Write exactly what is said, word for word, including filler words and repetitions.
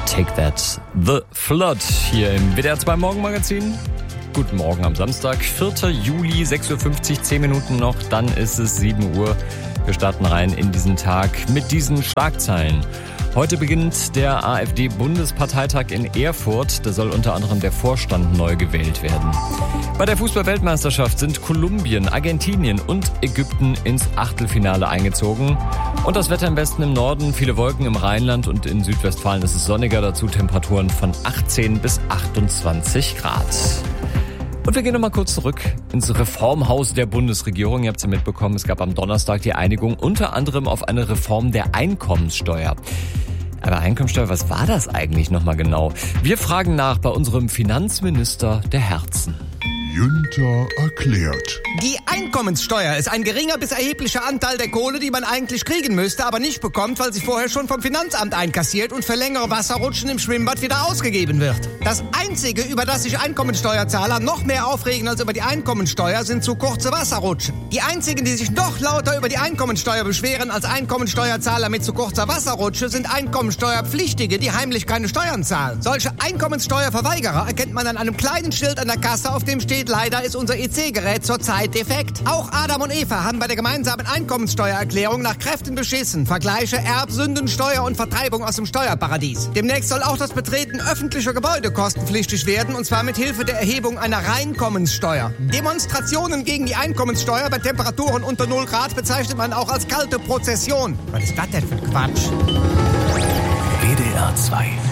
Take That, The Flood, hier im W D R zwei Morgenmagazin. Guten Morgen am Samstag, vierter Juli, sechs Uhr fünfzig, zehn Minuten noch, dann ist es sieben Uhr. Wir starten rein in diesen Tag mit diesen Schlagzeilen. Heute beginnt der AfD-Bundesparteitag in Erfurt. Da soll unter anderem der Vorstand neu gewählt werden. Bei der Fußball-Weltmeisterschaft sind Kolumbien, Argentinien und Ägypten ins Achtelfinale eingezogen. Und das Wetter im Westen, im Norden, viele Wolken im Rheinland und in Südwestfalen ist es sonniger. Dazu Temperaturen von achtzehn bis achtundzwanzig Grad. Und wir gehen nochmal kurz zurück ins Reformhaus der Bundesregierung. Ihr habt es ja mitbekommen, es gab am Donnerstag die Einigung unter anderem auf eine Reform der Einkommenssteuer. Aber Einkommenssteuer, was war das eigentlich nochmal genau? Wir fragen nach bei unserem Finanzminister der Herzen. Günther erklärt. Die Einkommenssteuer ist ein geringer bis erheblicher Anteil der Kohle, die man eigentlich kriegen müsste, aber nicht bekommt, weil sie vorher schon vom Finanzamt einkassiert und für längere Wasserrutschen im Schwimmbad wieder ausgegeben wird. Das Einzige, über das sich Einkommensteuerzahler noch mehr aufregen als über die Einkommensteuer, sind zu kurze Wasserrutschen. Die einzigen, die sich noch lauter über die Einkommensteuer beschweren als Einkommensteuerzahler mit zu kurzer Wasserrutsche, sind Einkommensteuerpflichtige, die heimlich keine Steuern zahlen. Solche Einkommensteuerverweigerer erkennt man an einem kleinen Schild an der Kasse, auf dem steht: Leider ist unser E C-Gerät zurzeit defekt. Auch Adam und Eva haben bei der gemeinsamen Einkommensteuererklärung nach Kräften beschissen. Vergleiche Erbsünden, Steuer und Vertreibung aus dem Steuerparadies. Demnächst soll auch das Betreten öffentlicher Gebäude kostenpflichtig werden, und zwar mit Hilfe der Erhebung einer Reinkommenssteuer. Demonstrationen gegen die Einkommenssteuer bei Temperaturen unter null Grad bezeichnet man auch als kalte Prozession. Was ist das denn für Quatsch? W D R zwei